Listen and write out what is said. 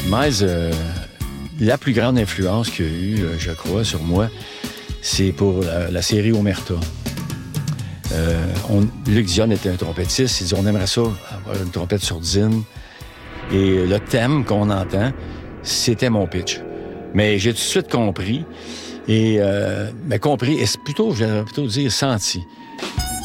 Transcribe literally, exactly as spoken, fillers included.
Miles, euh, la plus grande influence qu'il y a eu, euh, je crois, sur moi, c'est pour la, la série Omerta. Euh, on, Luc Dion était un trompettiste. Il dit on aimerait ça, avoir une trompette sourdine. Et le thème qu'on entend, c'était mon pitch. Mais j'ai tout de suite compris. Et euh, ben compris, et c'est plutôt, j'aimerais plutôt dire senti.